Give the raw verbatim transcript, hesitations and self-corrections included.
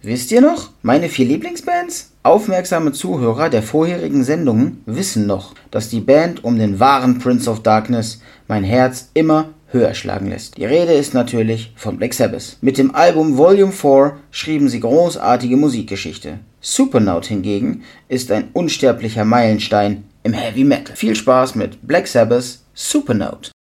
Wisst ihr noch? Meine vier Lieblingsbands? Aufmerksame Zuhörer der vorherigen Sendungen wissen noch, dass die Band um den wahren Prince of Darkness mein Herz immer höher schlagen lässt. Die Rede ist natürlich von Black Sabbath. Mit dem Album Volume vier schrieben sie großartige Musikgeschichte. Supernaut hingegen ist ein unsterblicher Meilenstein im Heavy Metal. Viel Spaß mit Black Sabbath Supernaut.